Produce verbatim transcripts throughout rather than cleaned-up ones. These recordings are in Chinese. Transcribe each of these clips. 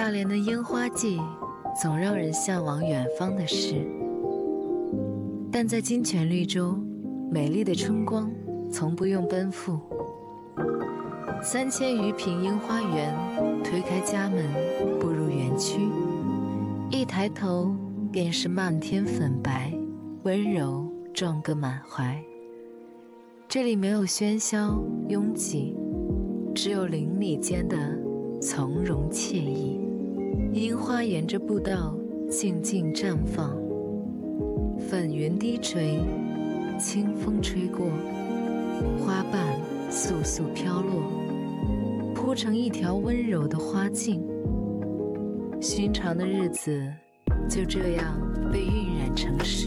大连的烟花季总让人向往远方的诗，但在金泉绿洲，美丽的春光从不用奔赴。三千余平樱花园，推开家门步入园区，一抬头便是漫天粉白，温柔壮个满怀。这里没有喧嚣拥挤，只有邻里间的从容惬意。樱花沿着步道静静绽放，粉云低垂，清风吹过，花瓣簌簌飘落，铺成一条温柔的花径。寻常的日子就这样被晕染成诗。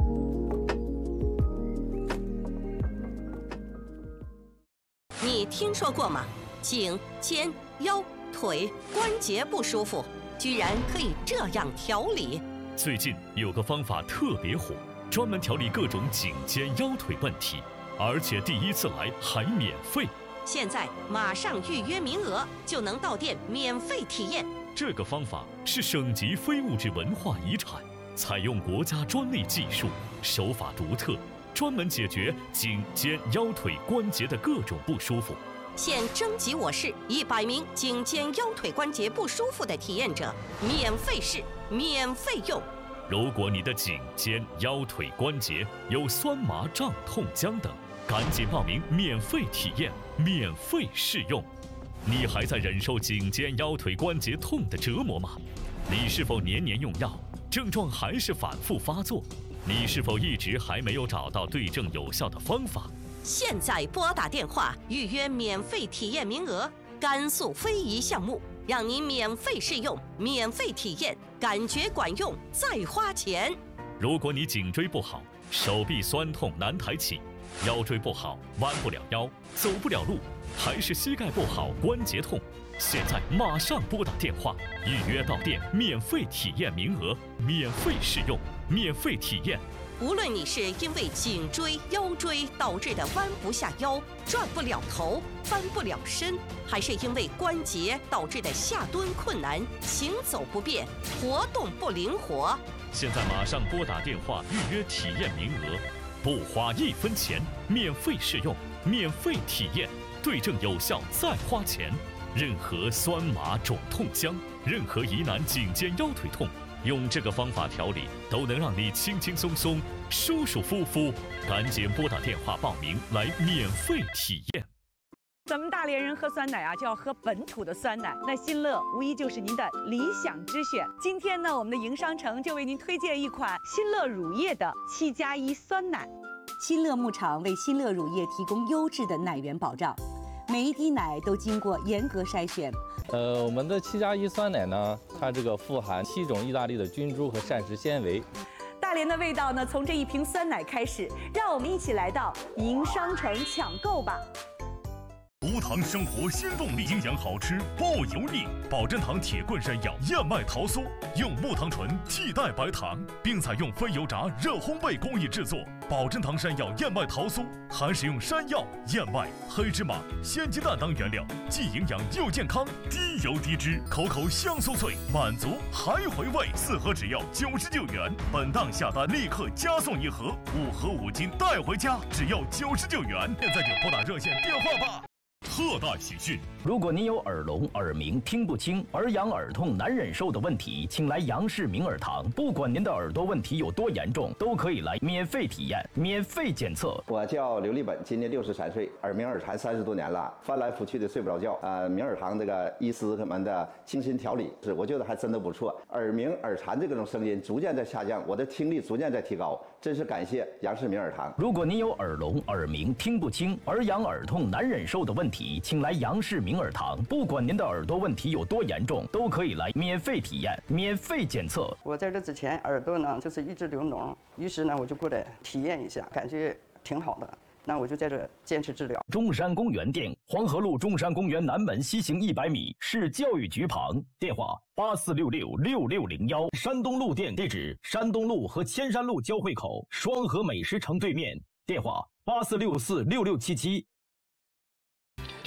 你听说过吗？颈、肩、腰、腿关节不舒服，居然可以这样调理。 最近有个方法特别火，专门调理各种颈肩腰腿问题，而且第一次来还免费。 现在马上预约名额，就能到店免费体验。 这个方法是省级非物质文化遗产，采用国家专利技术，手法独特，专门解决颈肩腰腿关节的各种不舒服。 现征集我市一百名颈肩腰腿关节不舒服的体验者，免费试，免费用。 如果你的颈肩腰腿关节有酸麻胀痛僵等，赶紧报名免费体验，免费试用。你还在忍受颈肩腰腿关节痛的折磨吗？你是否年年用药，症状还是反复发作？你是否一直还没有找到对症有效的方法？ 现在拨打电话预约免费体验名额，甘肃非遗项目，让你免费试用，免费体验，感觉管用再花钱。 如果你颈椎不好，手臂酸痛难抬起，腰椎不好弯不了腰，走不了路，还是膝盖不好关节痛，现在马上拨打电话预约到店，免费体验名额，免费试用，免费体验。 无论你是因为颈椎、腰椎导致的弯不下腰、转不了头、翻不了身，还是因为关节导致的下蹲困难、行走不便、活动不灵活， 现在马上拨打电话预约体验名额，不花一分钱，免费试用，免费体验，对症有效再花钱。任何酸麻肿痛僵，任何疑难颈肩腰腿痛，用这个方法调理，都能让你轻轻松松、舒舒服服。赶紧拨打电话报名来免费体验。 咱们大连人喝酸奶啊，就要喝本土的酸奶。那新乐无疑就是您的理想之选。今天呢，我们的营商城就为您推荐一款新乐乳业的七加一酸奶。 新乐牧场为新乐乳业提供优质的奶源保障，每一滴奶都经过严格筛选。 呃，我们的七加一酸奶呢，它这个富含七种意大利的菌株和膳食纤维。 大连的味道呢，从这一瓶酸奶开始，让我们一起来到营商城抢购吧。 无糖生活新动力，营养好吃不油腻。保真堂铁棍山药燕麦桃酥，用木糖醇替代白糖，并采用非油炸热烘焙工艺制作。保真堂山药燕麦桃酥含使用山药、燕麦、黑芝麻、鲜鸡蛋等原料，既营养又健康，低油低脂，口口香酥脆，满足还回味。四盒只要九十九元，本档下单立刻加送一盒，五盒五斤带回家，只要九十九元。现在就拨打热线电话吧。特大喜讯！ 如果您有耳聋、耳鸣、听不清、耳痒、耳痛难忍受的问题，请来杨氏明耳堂。不管您的耳朵问题有多严重，都可以来免费体验、免费检测。 我叫刘立本，今年六十三岁，耳鸣耳馋三十多年了，翻来覆去的睡不着觉。呃，明耳堂这个医师他们的精心调理，是我觉得还真的不错。耳鸣耳馋这种声音逐渐在下降，我的听力逐渐在提高，真是感谢杨氏明耳堂。 如果您有耳聋、耳鸣、听不清、耳痒、耳痛难忍受的问题，请来杨氏明耳堂。不管您的耳朵问题有多严重，都可以来免费体验、免费检测。 我在这之前耳朵呢就是一直流脓，于是呢我就过来体验一下，感觉挺好的。那我就在这坚持治疗。 中山公园店，黄河路中山公园南门西行一百米，市教育局旁，电话八四六六六六零幺。山东路店地址：山东路和千山路交汇口双河美食城对面，电话八四六四六六七七。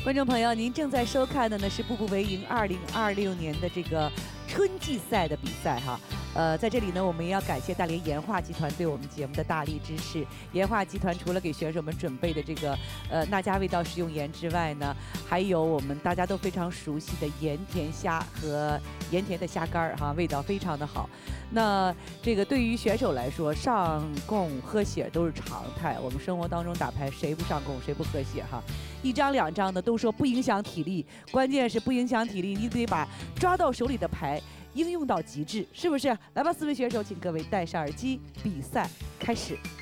观众朋友，您正在收看的呢是步步为营二零二六年的这个春季赛的比赛哈。呃，在这里呢，我们也要感谢大连岩化集团对我们节目的大力支持。岩化集团除了给选手们准备的这个呃那家味道食用盐之外呢，还有我们大家都非常熟悉的盐甜虾和盐甜的虾干儿哈，味道非常的好。那这个对于选手来说，上供喝血都是常态。我们生活当中打牌，谁不上供，谁不喝血哈？一张两张的都说不影响体力，关键是不影响体力，你得把抓到手里的牌应用到极致，是不是？来吧，四位选手，请各位戴上耳机，比赛开始。